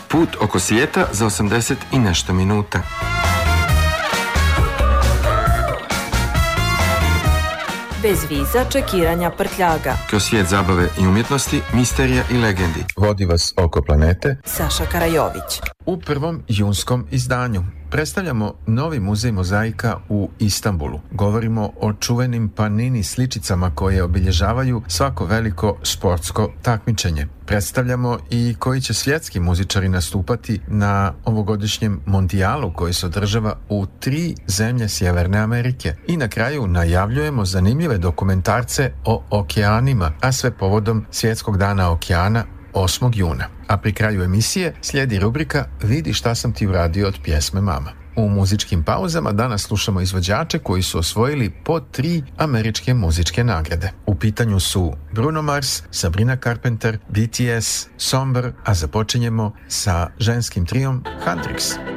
Put oko svijeta za 80 i nešto minuta. Bez viza, čekiranja, prtljaga. Kroz svijet zabave i umjetnosti, misterija i legendi. Vodi vas oko planete Saša Karajović. U prvom junskom izdanju predstavljamo novi muzej mozaika u Istanbulu. Govorimo o čuvenim Panini sličicama koje obilježavaju svako veliko sportsko takmičenje. Predstavljamo i koji će svjetski muzičari nastupati na ovogodišnjem mondijalu koji se održava u 3 zemlje Sjeverne Amerike. I na kraju najavljujemo zanimljive dokumentarce o okeanima, a sve povodom Svjetskog dana okeana 8. juna. A pri kraju emisije slijedi rubrika Vidi šta sam ti uradio od pjesme Mama. U muzičkim pauzama danas slušamo izvođače koji su osvojili po 3 američke muzičke nagrade. U pitanju su Bruno Mars, Sabrina Carpenter, BTS, Somber, a započinjemo sa ženskim trijom Hendrix.